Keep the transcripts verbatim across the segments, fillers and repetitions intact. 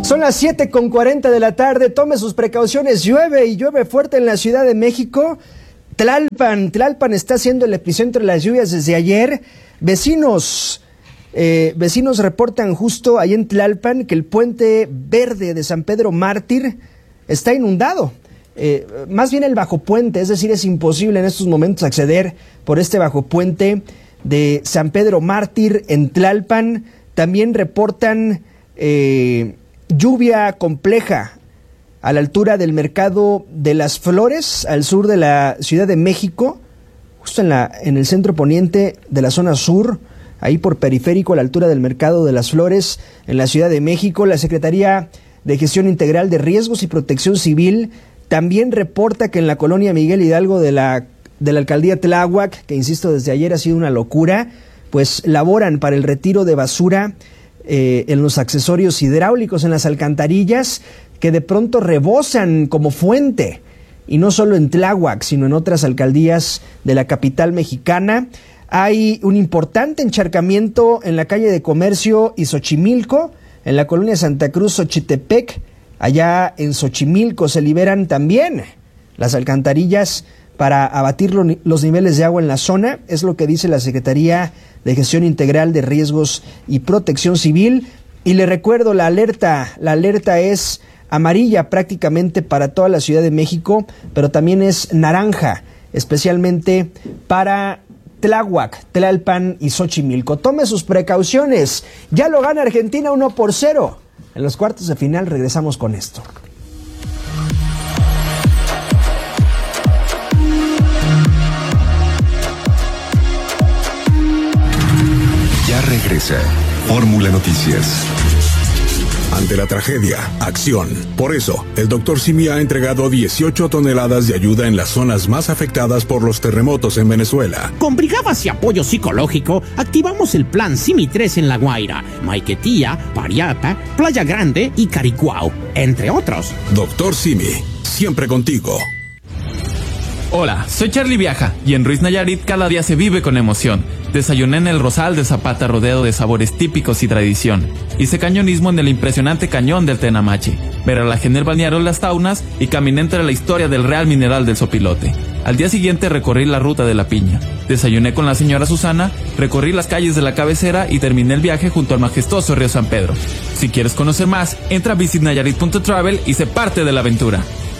Son las siete con cuarenta de la tarde, tome sus precauciones, llueve y llueve fuerte en la Ciudad de México. Tlalpan, Tlalpan está siendo el epicentro de las lluvias desde ayer. Vecinos, eh, vecinos reportan justo ahí en Tlalpan que el puente verde de San Pedro Mártir está inundado. Eh, más bien el bajo puente, es decir, es imposible en estos momentos acceder por este bajo puente de San Pedro Mártir en Tlalpan. También reportan eh, lluvia compleja a la altura del Mercado de las Flores, al sur de la Ciudad de México, justo en, la, en el centro poniente de la zona sur, ahí por Periférico, a la altura del Mercado de las Flores, en la Ciudad de México. La Secretaría de Gestión Integral de Riesgos y Protección Civil también reporta que en la colonia Miguel Hidalgo de la, de la alcaldía Tláhuac, que insisto desde ayer ha sido una locura, pues laboran para el retiro de basura eh, en los accesorios hidráulicos, en las alcantarillas, que de pronto rebosan como fuente, y no solo en Tláhuac, sino en otras alcaldías de la capital mexicana. Hay un importante encharcamiento en la calle de Comercio y Xochimilco, en la colonia Santa Cruz, Xochitepec. Allá en Xochimilco se liberan también las alcantarillas para abatir lo, los niveles de agua en la zona, es lo que dice la Secretaría de Gestión Integral de Riesgos y Protección Civil. Y le recuerdo, la alerta, la alerta es amarilla prácticamente para toda la Ciudad de México, pero también es naranja, especialmente para Tláhuac, Tlalpan y Xochimilco. Tome sus precauciones. Ya lo gana Argentina uno por cero. En los cuartos de final regresamos con esto. Ya regresa Fórmula Noticias. Ante la tragedia, acción. Por eso, el doctor Simi ha entregado dieciocho toneladas de ayuda en las zonas más afectadas por los terremotos en Venezuela. Con brigadas y apoyo psicológico, activamos el plan Simi tres en La Guaira, Maiquetía, Pariata, Playa Grande y Caricuao, entre otros. Doctor Simi, siempre contigo. Hola, soy Charlie Viaja y en Ruiz Nayarit cada día se vive con emoción. Desayuné en el Rosal de Zapata rodeado de sabores típicos y tradición. Hice cañonismo en el impresionante cañón del Tenamache. Veralajé en el balneario Las Taunas y caminé entre la historia del Real Mineral del Sopilote. Al día siguiente recorrí la ruta de la Piña. Desayuné con la señora Susana, recorrí las calles de la cabecera y terminé el viaje junto al majestuoso río San Pedro. Si quieres conocer más, entra a visit nayarit punto travel y sé parte de la aventura.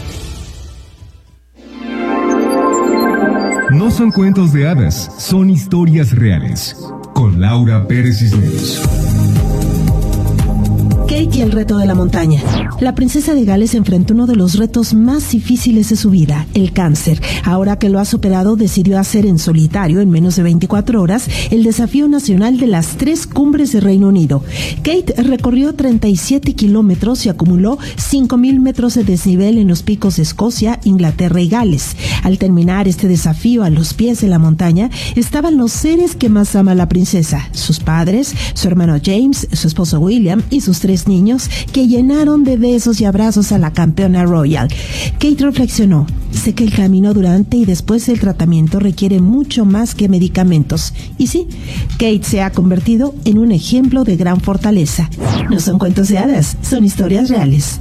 No son cuentos de hadas, son historias reales. Con Laura Pérez Cisneros. Kate y el reto de la montaña. La princesa de Gales enfrentó uno de los retos más difíciles de su vida, el cáncer. Ahora que lo ha superado, decidió hacer en solitario, en menos de veinticuatro horas, el desafío nacional de las tres cumbres de Reino Unido. Kate recorrió treinta y siete kilómetros y acumuló cinco mil metros de desnivel en los picos de Escocia, Inglaterra y Gales. Al terminar este desafío a los pies de la montaña, estaban los seres que más ama la princesa, sus padres, su hermano James, su esposo William y sus tres niños, que llenaron de besos y abrazos a la campeona royal. Kate reflexionó: sé que el camino durante y después del tratamiento requiere mucho más que medicamentos. Y sí, Kate se ha convertido en un ejemplo de gran fortaleza. No son cuentos de hadas, son historias reales.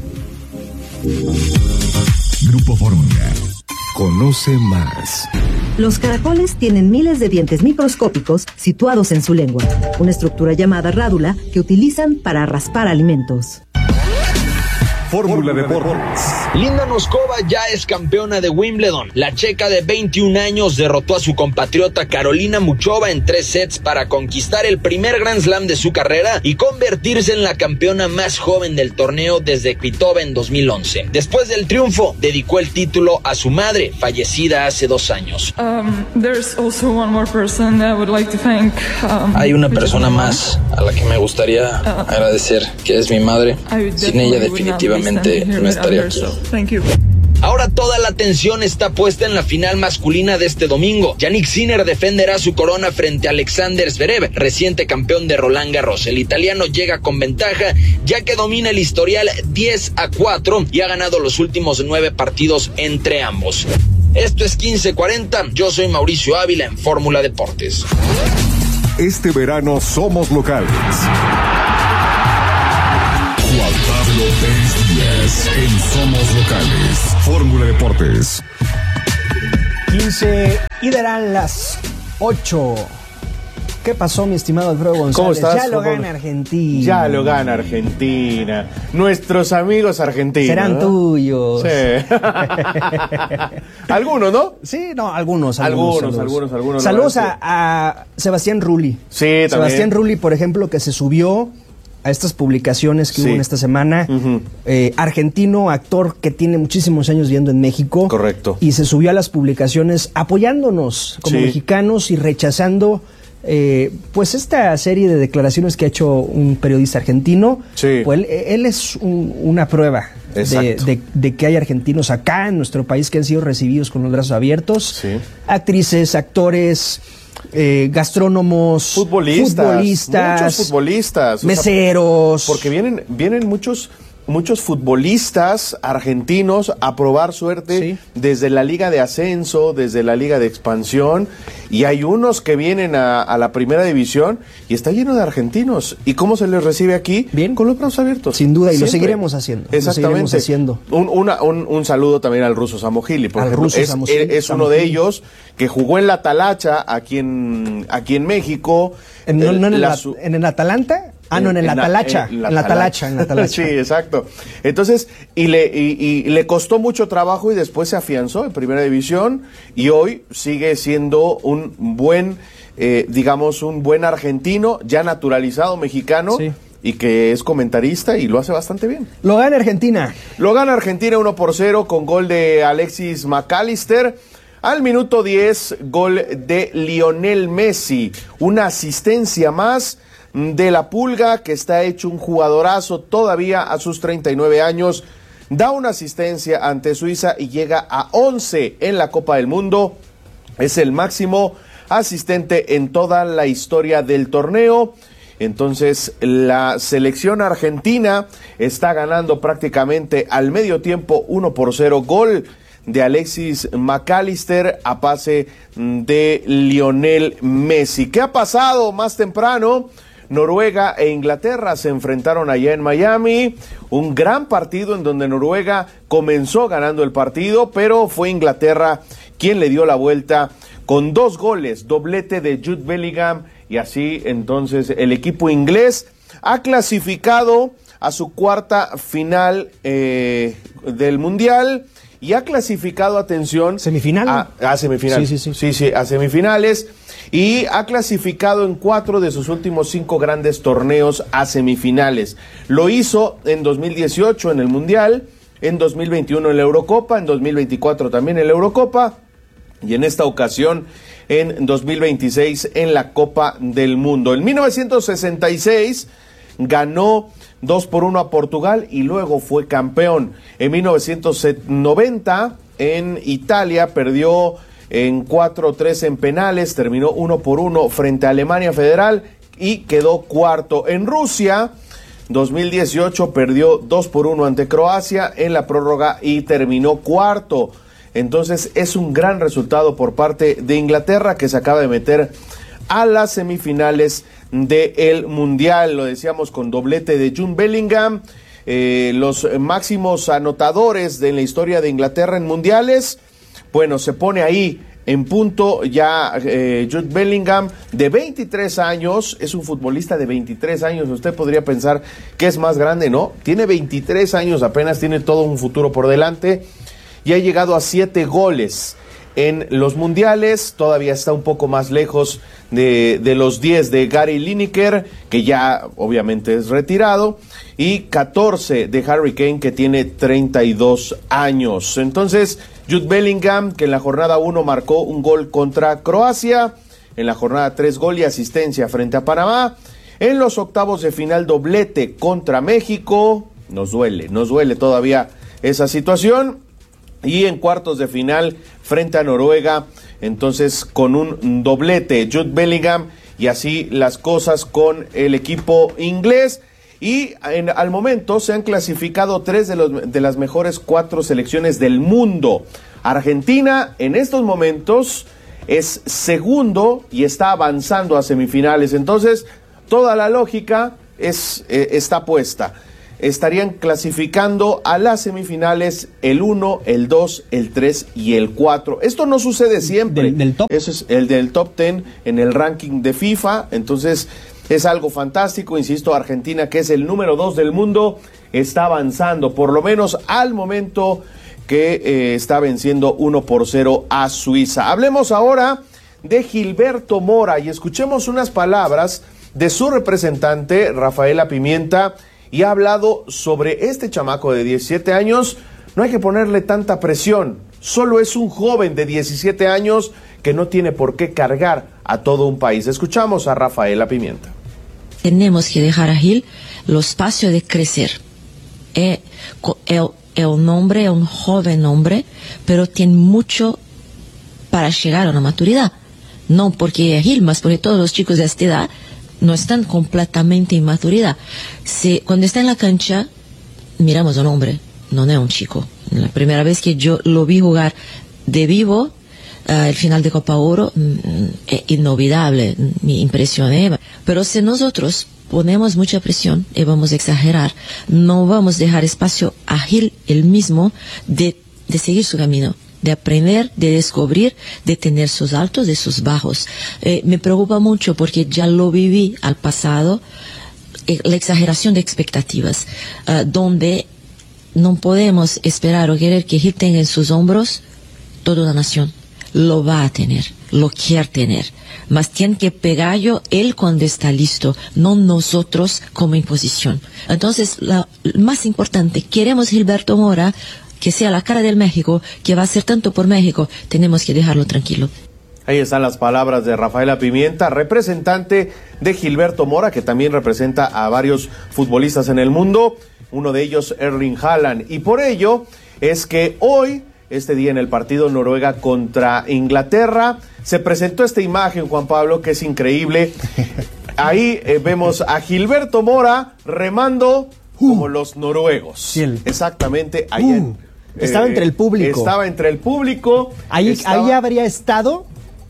Grupo Fórmula. Conoce más. Los caracoles tienen miles de dientes microscópicos situados en su lengua, una estructura llamada rádula que utilizan para raspar alimentos. Fórmula Deportes. Linda Noskova ya es campeona de Wimbledon. La checa de veintiún años derrotó a su compatriota Karolina Muchova en tres sets para conquistar el primer Grand Slam de su carrera y convertirse en la campeona más joven del torneo desde Kvitova en dos mil once. Después del triunfo, dedicó el título a su madre, fallecida hace dos años. Um, there's also one more person I would like to thank. Um, Hay una persona más a la que me gustaría uh, agradecer, que es mi madre. Sin ella definitivamente no estaría aquí. Ahora toda la atención está puesta en la final masculina de este domingo. Yannick Sinner defenderá su corona frente a Alexander Zverev, reciente campeón de Roland Garros. El italiano llega con ventaja ya que domina el historial diez a cuatro y ha ganado los últimos nueve partidos entre ambos. Esto es quince cuarenta, yo soy Mauricio Ávila en Fórmula Deportes. Este verano somos locales. Juan Pablo Somos locales. Fórmula Deportes. quince y darán las ocho. ¿Qué pasó, mi estimado Alfredo González? ¿Cómo estás? Ya lo gana Argentina. Ya lo gana Argentina. Nuestros amigos argentinos. Serán ¿no? tuyos. Sí. Algunos, ¿no? Sí, no, algunos. Algunos, Algunos, saludos. algunos, algunos. Saludos a, a Sebastián Rulli. Sí, también. Sebastián Rulli, por ejemplo, que se subió a estas publicaciones que Sí. hubo en esta semana. Uh-huh. Eh, argentino, actor que tiene muchísimos años viviendo en México. Correcto. Y se subió a las publicaciones apoyándonos como Sí. mexicanos y rechazando eh, pues esta serie de declaraciones que ha hecho un periodista argentino. Sí. Pues él, él es un- una prueba de, Exacto. de- de que hay argentinos acá en nuestro país que han sido recibidos con los brazos abiertos. Sí. Actrices, actores, eh, gastrónomos, Futbolistas, futbolistas, muchos futbolistas, o sea, meseros. porque vienen, vienen muchos, muchos futbolistas argentinos a probar suerte Sí. desde la liga de ascenso, desde la liga de expansión, y hay unos que vienen a, a la primera división y está lleno de argentinos. ¿Y cómo se les recibe aquí? Bien. Con los brazos abiertos. Sin duda, y lo Siempre. seguiremos haciendo, lo Exactamente. seguiremos haciendo. Un, una- un, un saludo también al ruso Samogili, por Al ejemplo. ruso es, Samogili, es uno de Samogili. ellos que jugó en la Talacha aquí en, aquí en México. En, no, El- no en, el, la At- su- en el Atalanta. Ah, no, en el la- Atalacha. En la Atalacha, en la Atalacha. Sí, exacto. Entonces, y le, y, y le costó mucho trabajo y después se afianzó en primera división y hoy sigue siendo un buen, eh, digamos, un buen argentino, ya naturalizado mexicano. Sí. Y que es comentarista y lo hace bastante bien. Lo gana Argentina. Lo gana Argentina uno por cero con gol de Alexis McAllister. Al minuto diez, gol de Lionel Messi. Una asistencia más de la Pulga, que está hecho un jugadorazo todavía a sus treinta y nueve años. Da una asistencia ante Suiza y llega a once en la Copa del Mundo. Es el máximo asistente en toda la historia del torneo. Entonces, la selección argentina está ganando prácticamente al medio tiempo uno por cero. Gol de Alexis McAllister a pase de Lionel Messi. ¿Qué ha pasado más temprano? Noruega e Inglaterra se enfrentaron allá en Miami. Un gran partido en donde Noruega comenzó ganando el partido, pero fue Inglaterra quien le dio la vuelta con dos goles, doblete de Jude Bellingham. Y así, entonces, el equipo inglés ha clasificado a su cuarta final eh, del Mundial y ha clasificado, atención... ¿Semifinal? A, a semifinales. Sí, sí, sí. Sí, sí, a semifinales. Y ha clasificado en cuatro de sus últimos cinco grandes torneos a semifinales. Lo hizo en dos mil dieciocho en el Mundial, en dos mil veintiuno en la Eurocopa, en dos mil veinticuatro también en la Eurocopa y en esta ocasión en dos mil veintiséis en la Copa del Mundo. En mil novecientos sesenta y seis ganó dos por uno a Portugal y luego fue campeón. En mil novecientos noventa en Italia perdió en cuatro tres en penales, terminó uno por uno frente a Alemania Federal y quedó cuarto. En Rusia, dos mil dieciocho perdió dos por uno ante Croacia en la prórroga y terminó cuarto. Entonces es un gran resultado por parte de Inglaterra, que se acaba de meter a las semifinales del Mundial. Lo decíamos con doblete de Jude Bellingham. Eh, los máximos anotadores de la historia de Inglaterra en mundiales. Bueno, se pone ahí en punto ya eh, Jude Bellingham, de veintitrés años, es un futbolista de veintitrés años. Usted podría pensar que es más grande, ¿no? Tiene veintitrés años, apenas tiene todo un futuro por delante y ha llegado a siete goles en los mundiales. Todavía está un poco más lejos de, de los diez de Gary Lineker, que ya obviamente es retirado, y catorce de Harry Kane, que tiene treinta y dos años. Entonces, Jude Bellingham, que en la jornada uno marcó un gol contra Croacia, en la jornada tres gol y asistencia frente a Panamá, en los octavos de final doblete contra México. Nos duele, nos duele todavía esa situación. Y en cuartos de final frente a Noruega, entonces con un doblete Jude Bellingham, y así las cosas con el equipo inglés. Y en, al momento se han clasificado tres de, los, de las mejores cuatro selecciones del mundo. Argentina en estos momentos es segundo y está avanzando a semifinales. Entonces toda la lógica es, eh, está puesta. estarían clasificando a las semifinales el uno, el dos, el tres y el cuatro. Esto no sucede siempre. Del, del top. Eso es el del top diez en el ranking de FIFA. Entonces es algo fantástico. Insisto, Argentina, que es el número dos del mundo, está avanzando, por lo menos al momento, que eh, está venciendo uno por cero a Suiza. Hablemos ahora de Gilberto Mora y escuchemos unas palabras de su representante, Rafaela Pimienta, y ha hablado sobre este chamaco de diecisiete años. No hay que ponerle tanta presión, solo es un joven de diecisiete años que no tiene por qué cargar a todo un país. Escuchamos a Rafaela Pimienta. Tenemos que dejar a Gil el espacio de crecer. Es, es, es un hombre, es un joven hombre, pero tiene mucho para llegar a una maturidad. No porque es Gil, más porque todos los chicos de esta edad no están completamente en maturidad. Si, cuando está en la cancha, miramos a un hombre, no es un chico. La primera vez que yo lo vi jugar de vivo, uh, el final de Copa Oro, mm, es inolvidable, me impresioné. Pero si nosotros ponemos mucha presión y vamos a exagerar, no vamos a dejar espacio a Gil el mismo de, de seguir su camino, de aprender, de descubrir, de tener sus altos y sus bajos. Eh, me preocupa mucho porque ya lo viví al pasado, eh, la exageración de expectativas, uh, donde no podemos esperar o querer que Gil tenga en sus hombros toda una nación. Lo va a tener, lo quiere tener, mas tiene que pegarlo él cuando está listo, no nosotros como imposición. Entonces, lo más importante, queremos Gilberto Mora, que sea la cara del México, que va a hacer tanto por México, tenemos que dejarlo tranquilo. Ahí están las palabras de Rafaela Pimienta, representante de Gilberto Mora, que también representa a varios futbolistas en el mundo, uno de ellos Erling Haaland, y por ello es que hoy, este día en el partido Noruega contra Inglaterra, se presentó esta imagen, Juan Pablo, que es increíble. Ahí eh, vemos a Gilberto Mora remando como uh, los noruegos. Sí, el... Exactamente, ahí uh. en... Estaba eh, entre el público. Estaba entre el público. Ahí, estaba... ahí habría estado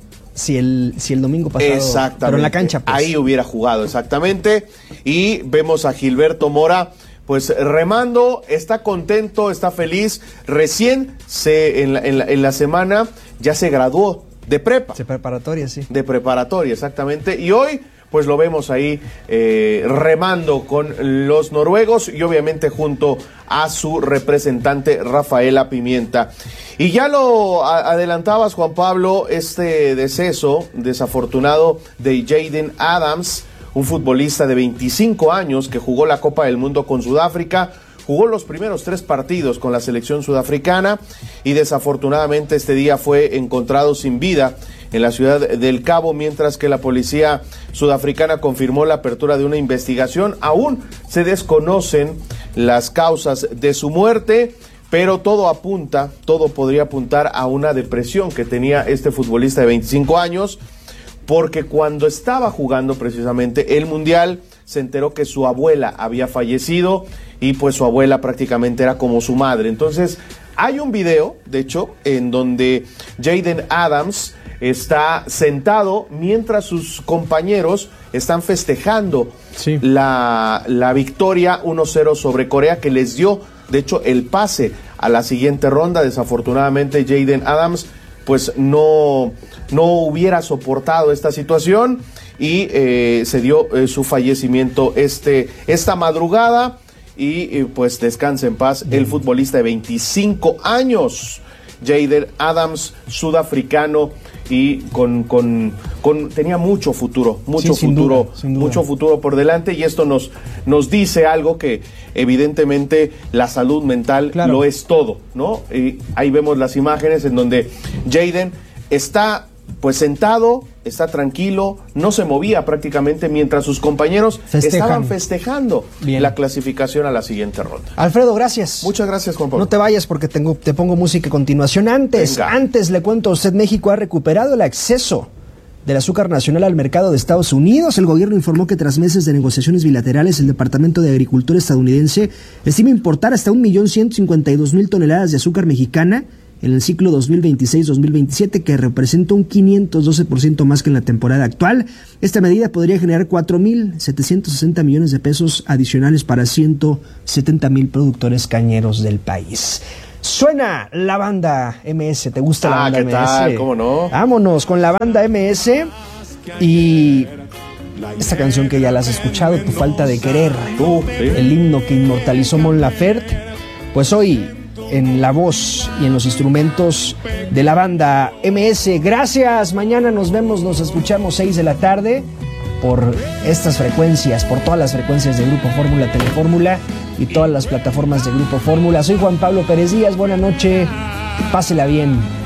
si el, si el domingo pasado. Exactamente. Pero en la cancha, pues. Ahí hubiera jugado, exactamente. Y vemos a Gilberto Mora, pues remando, está contento, está feliz. Recién se, en, la, en, la, en la semana ya se graduó de prepa. De preparatoria, sí. De preparatoria, exactamente. Y hoy, pues lo vemos ahí eh, remando con los noruegos y obviamente junto a su representante Rafaela Pimienta. Y ya lo a- adelantabas, Juan Pablo, este deceso desafortunado de Jaden Adams, un futbolista de veinticinco años que jugó la Copa del Mundo con Sudáfrica, jugó los primeros tres partidos con la selección sudafricana y desafortunadamente este día fue encontrado sin vida en la ciudad del Cabo, mientras que la policía sudafricana confirmó la apertura de una investigación. Aún se desconocen las causas de su muerte, pero todo apunta, todo podría apuntar a una depresión que tenía este futbolista de veinticinco años, porque cuando estaba jugando precisamente el Mundial, se enteró que su abuela había fallecido y pues su abuela prácticamente era como su madre. Entonces, hay un video, de hecho, en donde Jaden Adams está sentado mientras sus compañeros están festejando sí. la, la victoria uno cero sobre Corea, que les dio, de hecho, el pase a la siguiente ronda. Desafortunadamente, Jaden Adams pues no, no hubiera soportado esta situación y eh, se dio eh, su fallecimiento este, esta madrugada y eh, pues descanse en paz el futbolista de veinticinco años, Jaden Adams, sudafricano, y con, con, con tenía mucho futuro, mucho sí, futuro, duda, mucho futuro por delante, y esto nos, nos dice algo que evidentemente la salud mental claro. lo es todo, ¿no? Y ahí vemos las imágenes en donde Jaden está pues sentado, está tranquilo, no se movía prácticamente mientras sus compañeros Festejan. estaban festejando Bien. la clasificación a la siguiente ronda. Alfredo, gracias. Muchas gracias, Juan Pablo. No te vayas porque tengo, te pongo música a continuación. Antes, Venga. antes le cuento a usted, México ha recuperado el acceso del azúcar nacional al mercado de Estados Unidos. El gobierno informó que tras meses de negociaciones bilaterales, el Departamento de Agricultura estadounidense estima importar hasta un millón ciento cincuenta y dos mil toneladas de azúcar mexicana en el ciclo dos mil veintiséis dos mil veintisiete, que representa un quinientos doce por ciento más que en la temporada actual. Esta medida podría generar cuatro mil setecientos sesenta millones de pesos adicionales para ciento setenta mil productores cañeros del país. Suena la banda M S. ¿Te gusta la ah, banda ¿qué M S? Tal? ¿Cómo no? Vámonos con la banda M S y esta canción que ya la has escuchado, Tu falta de querer, uh, ¿sí? El himno que inmortalizó Mon Laferte. Pues hoy en la voz y en los instrumentos de la banda M S. Gracias, mañana nos vemos, nos escuchamos seis de la tarde por estas frecuencias, por todas las frecuencias de Grupo Fórmula, Telefórmula y todas las plataformas de Grupo Fórmula. Soy Juan Pablo Pérez Díaz, buena noche, pásela bien.